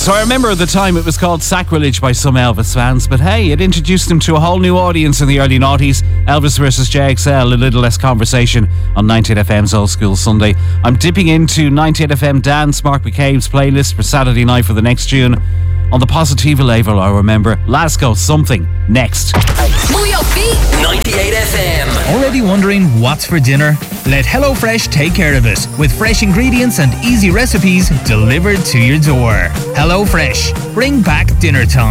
So I remember at the time it was called Sacrilege by some Elvis fans, but hey, it introduced him to a whole new audience in the early noughties. Elvis versus JXL, a little less conversation on 98FM's Old School Sunday. I'm dipping into 98FM Dance, Mark McCabe's playlist for Saturday night for the next tune. On the Positiva label, I remember Lasco Something next. Move your feet. 98FM. Already wondering what's for dinner? Let HelloFresh take care of it with fresh ingredients and easy recipes delivered to your door. HelloFresh, bring back dinner time.